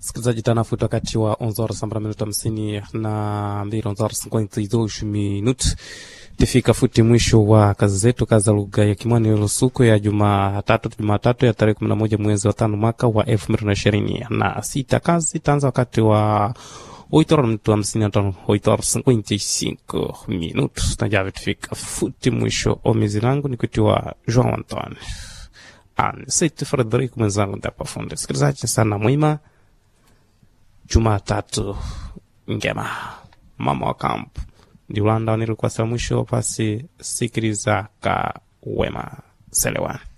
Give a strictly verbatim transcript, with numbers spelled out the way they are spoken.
Sikilizaji, tanafuta wakati wa onze horas sambra minuto hamsini na mbili, onze horas cinquenta e dois minutos. Tifika futi mwisho wa kazi zetu, kazi za lugha ya Kimwani Lusuku ya Jumatatu Jumatatu ya tarehe kumi na moja mwezi wa tano mwaka wa elfu mbili na ishirini na sita. Kazi itaanza wakati wa oito horas minuto hamsini na tano, oito horas cinquenta e cinco minutos. Na javi tifika futi mwisho. Omizi langu ni kutiwa João Antônio Anseito Frederico mwenzangu ndapa fundi. Sikilizaji sana mwima, Jumatatu ngema, mama wa kampu ndi ulanda wanili kwa sala mwisho. Pasi sikiliza ka wema selewa.